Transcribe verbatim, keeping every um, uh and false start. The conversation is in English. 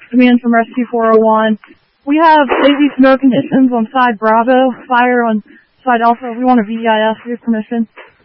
Command from Rescue four oh one. We have hazy snow conditions on side Bravo, fire on side Alpha. We want a V I S. We have permission.